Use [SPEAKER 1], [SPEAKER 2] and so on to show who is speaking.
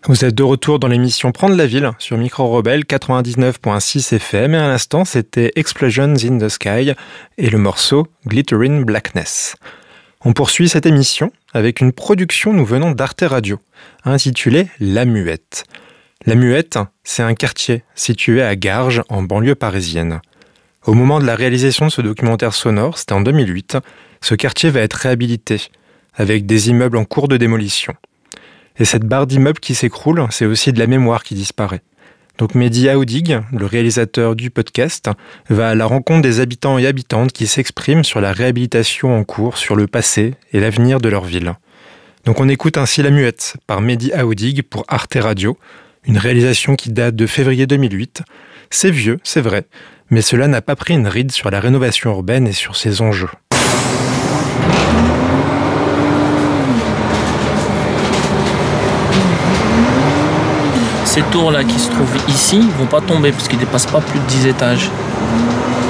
[SPEAKER 1] Vous êtes de retour dans l'émission Prendre la ville sur Micro Rebelle 99.6 FM et à l'instant c'était Explosions in the Sky et le morceau Glittering Blackness. On poursuit cette émission avec une production nous venant d'Arte Radio intitulée La Muette. La Muette, c'est un quartier situé à Garges en banlieue parisienne. Au moment de la réalisation de ce documentaire sonore, c'était en 2008, ce quartier va être réhabilité avec des immeubles en cours de démolition. Et cette barre d'immeubles qui s'écroule, c'est aussi de la mémoire qui disparaît. Donc Mehdi Aoudig, le réalisateur du podcast, va à la rencontre des habitants et habitantes qui s'expriment sur la réhabilitation en cours, sur le passé et l'avenir de leur ville. Donc on écoute ainsi La Muette par Mehdi Aoudig pour Arte Radio, une réalisation qui date de février 2008. C'est vieux, c'est vrai, mais cela n'a pas pris une ride sur la rénovation urbaine et sur ses enjeux.
[SPEAKER 2] Ces tours-là qui se trouvent ici ne vont pas tomber parce qu'ils ne dépassent pas plus de 10 étages.